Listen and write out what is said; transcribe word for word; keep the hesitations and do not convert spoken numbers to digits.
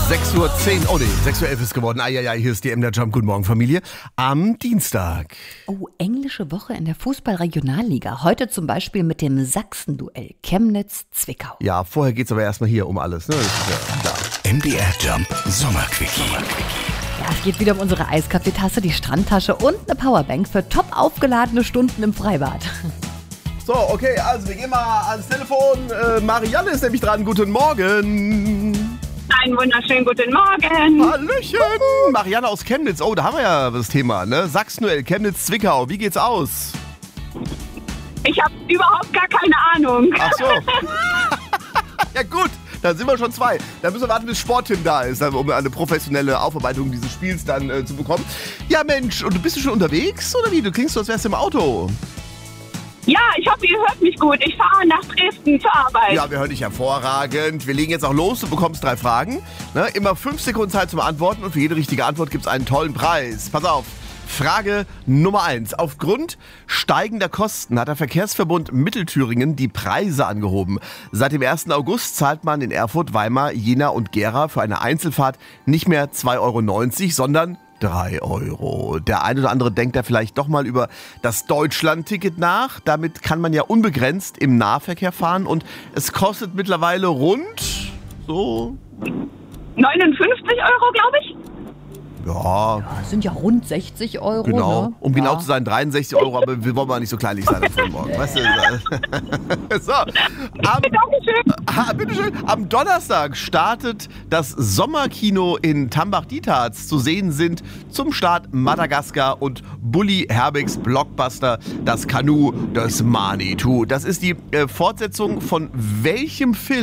sechs Uhr zehn, oh nee, sechs Uhr elf ist geworden. Eieiei, hier ist die M D R Jump. Guten Morgen, Familie. Am Dienstag. Oh, englische Woche in der Fußball-Regionalliga. Heute zum Beispiel mit dem Sachsen-Duell Chemnitz-Zwickau. Ja, vorher geht's aber erstmal hier um alles, ne? Das ist ja klar. M D R Jump Sommerquickie. Ja, es geht wieder um unsere Eiskaffeetasse, die Strandtasche und eine Powerbank für top aufgeladene Stunden im Freibad. So, okay, also wir gehen mal ans Telefon. Äh, Marianne ist nämlich dran. Guten Morgen. Einen wunderschönen guten Morgen. Hallöchen. Marianne aus Chemnitz. Oh, da haben wir ja das Thema, ne? Sachsen-Duell Chemnitz-Zwickau. Wie geht's aus? Ich habe überhaupt gar keine Ahnung. Ach so. Ja gut, dann sind wir schon zwei. Dann müssen wir warten, bis Sportteam da ist, um eine professionelle Aufarbeitung dieses Spiels dann äh, zu bekommen. Ja Mensch, und du bist du schon unterwegs oder wie? Du klingst so, als wärst du im Auto. Ja, ich hoffe, ihr hört mich gut. Ich fahre nach Dresden zur Arbeit. Ja, wir hören dich hervorragend. Wir legen jetzt auch los. Du bekommst drei Fragen. Ne? Immer fünf Sekunden Zeit zum Antworten und für jede richtige Antwort gibt es einen tollen Preis. Pass auf. Frage Nummer eins. Aufgrund steigender Kosten hat der Verkehrsverbund Mittelthüringen die Preise angehoben. Seit dem ersten August zahlt man in Erfurt, Weimar, Jena und Gera für eine Einzelfahrt nicht mehr zwei Euro neunzig, sondern drei Euro. Der eine oder andere denkt da vielleicht doch mal über das Deutschland-Ticket nach. Damit kann man ja unbegrenzt im Nahverkehr fahren und es kostet mittlerweile rund so neunundfünfzig Euro, glaube ich. Ja, Das sind ja rund sechzig Euro. genau. Ne? Um genau ja. zu sein, dreiundsechzig Euro, aber wir wollen mal nicht so kleinlich sein am frühen Morgen. Weißt du? So, am, Dankeschön. ah, bitteschön. Am Donnerstag startet das Sommerkino in Tambach-Dietharz. Zu sehen sind zum Start Madagaskar und Bully Herbig's Blockbuster Das Kanu des Manitou. Das ist die äh, Fortsetzung von welchem Film?